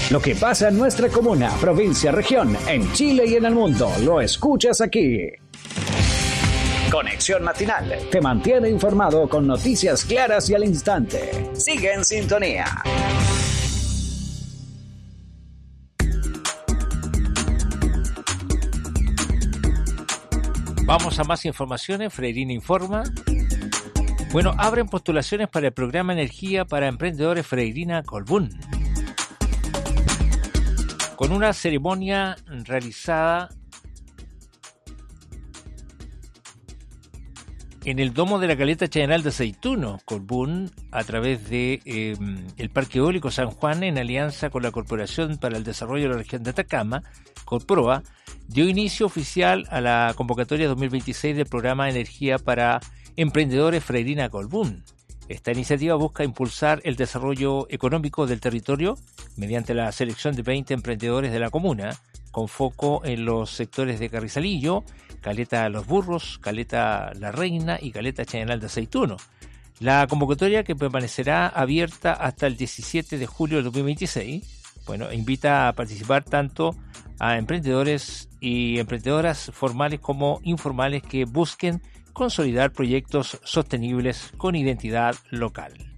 Lo que pasa en nuestra comuna, provincia, región, en Chile y en el mundo, lo escuchas aquí. Conexión Matinal te mantiene informado con noticias claras y al instante. Sigue en sintonía. Vamos a más informaciones. Freirina informa. Bueno, abren postulaciones para el programa Energía para Emprendedores Freirina Colbún. Con una ceremonia realizada en el domo de la caleta Chañaral de Aceituno, Colbún, a través de el Parque Eólico San Juan, en alianza con la Corporación para el Desarrollo de la Región de Atacama, Corproa, dio inicio oficial a la convocatoria 2026 del programa Energía para Emprendedores Freirina Colbún. Esta iniciativa busca impulsar el desarrollo económico del territorio mediante la selección de 20 emprendedores de la comuna, con foco en los sectores de Carrizalillo, Caleta Los Burros, Caleta La Reina y Caleta Chañaral de Aceituno. La convocatoria, que permanecerá abierta hasta el 17 de julio del 2026, invita a participar tanto a emprendedores y emprendedoras formales como informales que busquen consolidar proyectos sostenibles con identidad local.